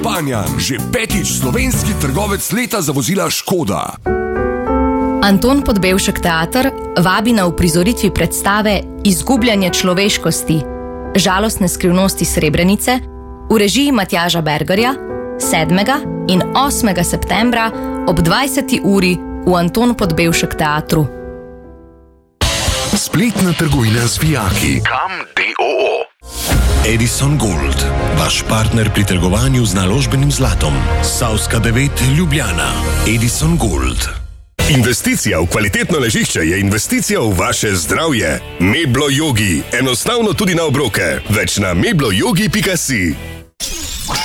Panjan, že 5. slovenski trgovec leta za vozila Škoda. Anton Podbevšek teater vabi na uprizoritvi predstave Izgubljanje človeškosti, žalostne skrivnosti Srebrenice v režiji Matjaža Bergerja 7. in 8. septembra ob 20. uri v Anton Podbevšek teatru. Spletna trgovina z vijaki. Kam DOO. Edison Gold, vaš partner pri trgovanju z naložbenim zlatom. Savska 9, Ljubljana. Edison Gold. Investicija v kvalitetno ležišče je investicija v vaše zdravje. Meblo Yogi, enostavno tudi na obroke. Več na mebloyogi.si.